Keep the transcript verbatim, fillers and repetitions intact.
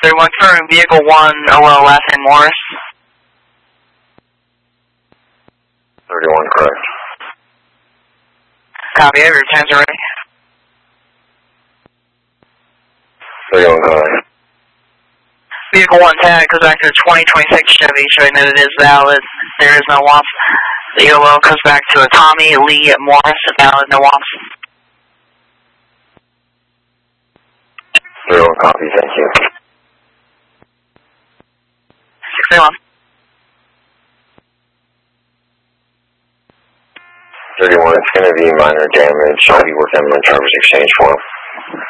thirty-one, current vehicle one, O L, last name Morris. thirty-one, correct. Copy, I have your tens already. thirty-one, correct. Vehicle one tag goes back to the twenty twenty-six Chevy, showing that it is valid. There is no loss. The O L comes back to a Tommy Lee Morris, valid, no loss. thirty-one, copy, thank you. six thirty-one. thirty-one, it's going to be minor damage. I'll be working on my driver's exchange form.